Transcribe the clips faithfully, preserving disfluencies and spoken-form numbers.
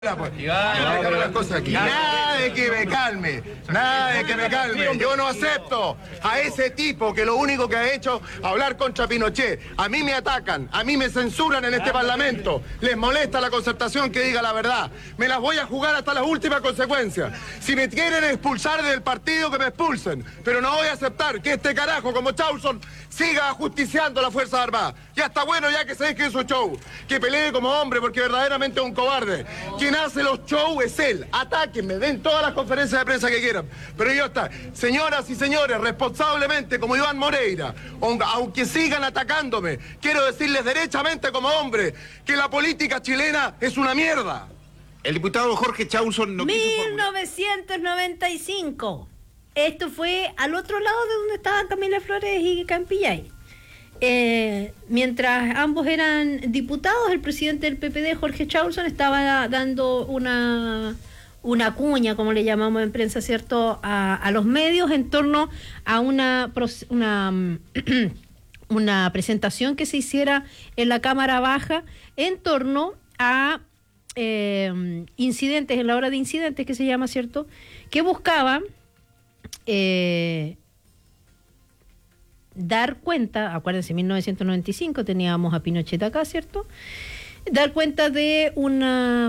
Pues. Nada de las cosas aquí. Nada de que me calme, nada de que me calme. Yo no acepto a ese tipo que lo único que ha hecho es hablar contra Pinochet. A mí me atacan, a mí me censuran en este Parlamento. Les molesta la Concertación que diga la verdad. Me las voy a jugar hasta las últimas consecuencias. Si me quieren expulsar del partido, que me expulsen. Pero no voy a aceptar que este carajo como Chausson siga ajusticiando a las Fuerzas Armadas. Ya está bueno ya que se deje su show. Que pelee como hombre porque verdaderamente es un cobarde. Quien hace los shows es él. Atáquenme, den todas las conferencias de prensa que quieran. Pero ya está. Señoras y señores, responsablemente como Iván Moreira, aunque sigan atacándome, quiero decirles derechamente como hombre que la política chilena es una mierda. El diputado Jorge Chausson no quiso mil novecientos noventa y cinco. Esto fue al otro lado de donde estaban Camila Flores y Campillay. Eh, mientras ambos eran diputados, el presidente del P P D, Jorge Chausson, estaba dando una, una cuña, como le llamamos en prensa, ¿cierto?, a, a los medios en torno a una, una, una presentación que se hiciera en la Cámara Baja en torno a eh, incidentes, en la hora de incidentes que se llama, ¿cierto?, que buscaban Eh, dar cuenta, acuérdense, en mil novecientos noventa y cinco teníamos a Pinochet acá, ¿cierto? Dar cuenta de una...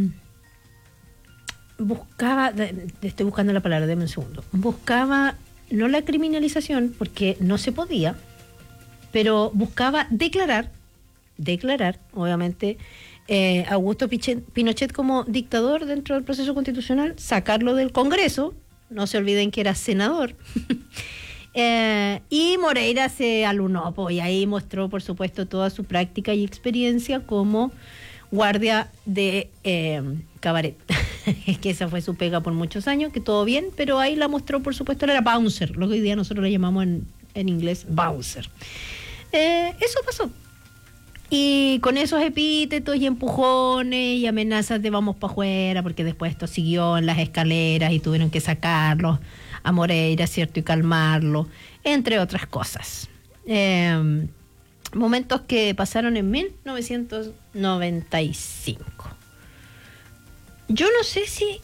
Buscaba, estoy buscando la palabra, déme un segundo. Buscaba, no la criminalización, porque no se podía, pero buscaba declarar, declarar, obviamente, eh, Augusto Pinochet como dictador dentro del proceso constitucional, sacarlo del Congreso. No se olviden que era senador. eh, y Moreira se alunó, pues, y ahí mostró, por supuesto, toda su práctica y experiencia como guardia de eh, cabaret. Es que esa fue su pega por muchos años, que todo bien, pero ahí la mostró, por supuesto, él era bouncer, lo que hoy día nosotros le llamamos en, en inglés bouncer. Eh, eso pasó. Y con esos epítetos y empujones y amenazas de vamos para afuera, porque después esto siguió en las escaleras y tuvieron que sacarlo a Moreira, ¿cierto?, y calmarlo, entre otras cosas. Eh, momentos que pasaron en mil novecientos noventa y cinco. Yo no sé si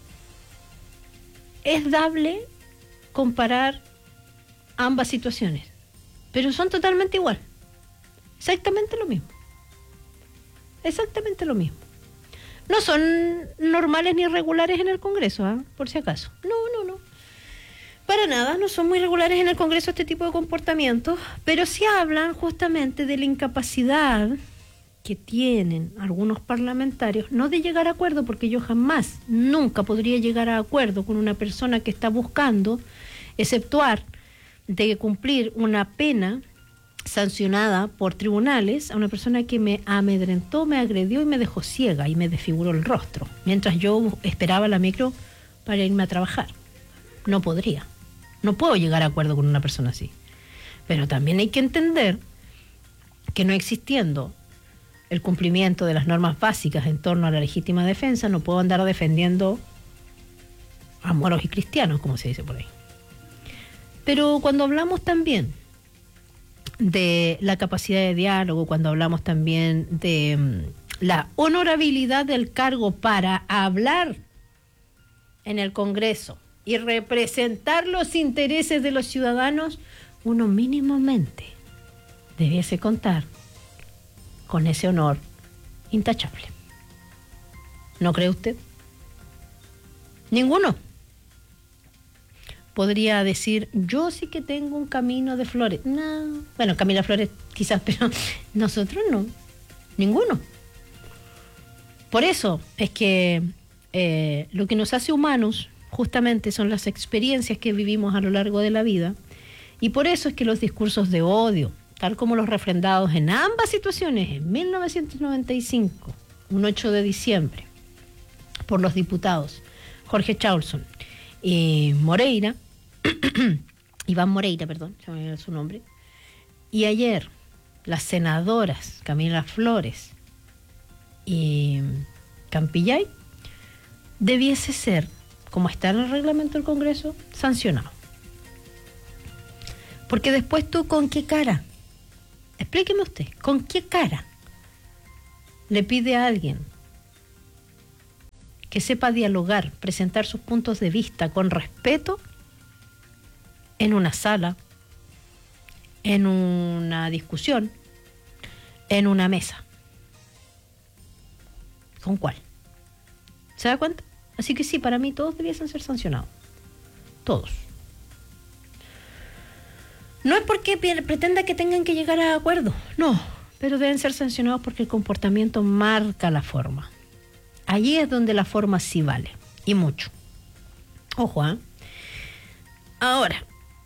es dable comparar ambas situaciones, pero son totalmente igual. Exactamente lo mismo. Exactamente lo mismo. No son normales ni regulares en el Congreso, ¿eh? Por si acaso. No, no, no. Para nada, no son muy regulares en el Congreso este tipo de comportamientos, pero sí hablan justamente de la incapacidad que tienen algunos parlamentarios, no de llegar a acuerdo, porque yo jamás, nunca podría llegar a acuerdo con una persona que está buscando exceptuar de cumplir una pena sancionada por tribunales a una persona que me amedrentó, me agredió y me dejó ciega y me desfiguró el rostro, mientras yo esperaba la micro para irme a trabajar. No podría, no puedo llegar a acuerdo con una persona así. Pero también hay que entender que no existiendo el cumplimiento de las normas básicas en torno a la legítima defensa, no puedo andar defendiendo a moros y cristianos, como se dice por ahí. Pero cuando hablamos también de la capacidad de diálogo, cuando hablamos también de um, la honorabilidad del cargo para hablar en el Congreso y representar los intereses de los ciudadanos, uno mínimamente debiese contar con ese honor intachable. ¿No cree usted? Ninguno podría decir, yo sí que tengo un camino de flores. No, bueno, Camila Flores quizás, pero nosotros no, ninguno. Por eso es que eh, lo que nos hace humanos justamente son las experiencias que vivimos a lo largo de la vida, y por eso es que los discursos de odio, tal como los refrendados en ambas situaciones, en mil novecientos noventa y cinco, un ocho de diciembre, por los diputados Jorge Chausson y Moreira, Iván Moreira, perdón, se me olvidó su nombre, y ayer las senadoras Camila Flores y Campillay, debiese ser, como está en el reglamento del Congreso, sancionado. Porque después tú, ¿con qué cara? Explíqueme usted, ¿con qué cara le pide a alguien que sepa dialogar, presentar sus puntos de vista con respeto en una sala, en una discusión, en una mesa. ¿Con cuál? ¿Se da cuenta? Así que sí, para mí todos debiesen ser sancionados. Todos. No es porque pretenda que tengan que llegar a acuerdo, no, pero deben ser sancionados porque el comportamiento marca la forma. Allí es donde la forma sí vale, y mucho. Ojo, ¿eh? Ahora,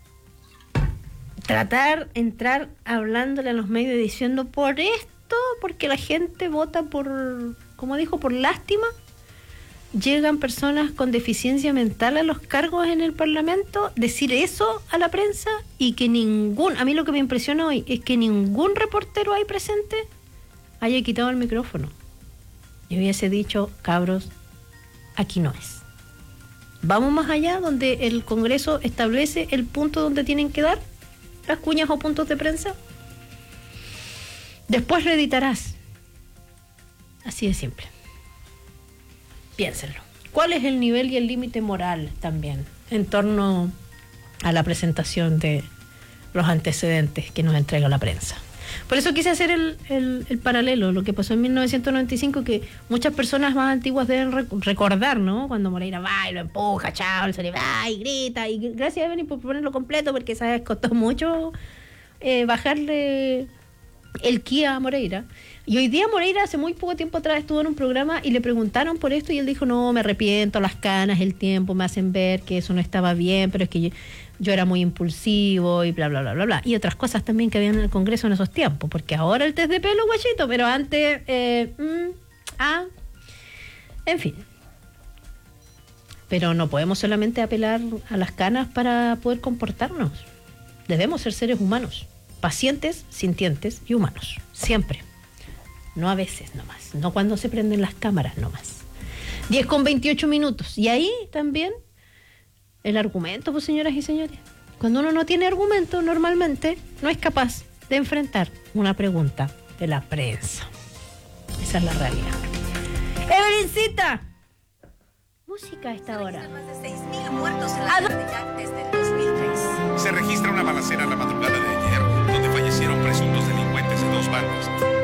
tratar, entrar hablándole a los medios diciendo por esto, porque la gente vota por, como dijo, por lástima, llegan personas con deficiencia mental a los cargos en el Parlamento, decir eso a la prensa y que ningún, a mí lo que me impresiona hoy es que ningún reportero ahí presente haya quitado el micrófono y hubiese dicho, cabros, aquí no es. Vamos más allá, donde el Congreso establece el punto donde tienen que dar las cuñas o puntos de prensa. Después reeditarás. Así de simple. Piénsenlo. ¿Cuál es el nivel y el límite moral también en torno a la presentación de los antecedentes que nos entrega la prensa? Por eso quise hacer el, el, el paralelo, lo que pasó en mil novecientos noventa y cinco, que muchas personas más antiguas deben rec- recordar, ¿no? Cuando Moreira va y lo empuja, chao, se le va y grita. Y gracias, Evelyn, por ponerlo completo, porque sabes, costó mucho eh, bajarle el ki a Moreira. Y hoy día Moreira hace muy poco tiempo atrás estuvo en un programa y le preguntaron por esto y él dijo, no, me arrepiento, las canas, el tiempo me hacen ver que eso no estaba bien, pero es que yo, yo era muy impulsivo y bla, bla, bla, bla, bla. Y otras cosas también que habían en el Congreso en esos tiempos, porque ahora el test de pelo, guachito, pero antes, eh, mm, ah, en fin. Pero no podemos solamente apelar a las canas para poder comportarnos. Debemos ser seres humanos, pacientes, sintientes y humanos, siempre. No a veces nomás, no cuando se prenden las cámaras nomás. diez con veintiocho minutos. Y ahí también el argumento, pues señoras y señores. Cuando uno no tiene argumento, normalmente no es capaz de enfrentar una pregunta de la prensa. Esa es la realidad. ¡Evelincita! Música a esta hora. Más de seis mil muertos en la guerra de Irak desde el dos mil tres. Se registra una balacera la madrugada de ayer, donde fallecieron presuntos delincuentes de dos bandas.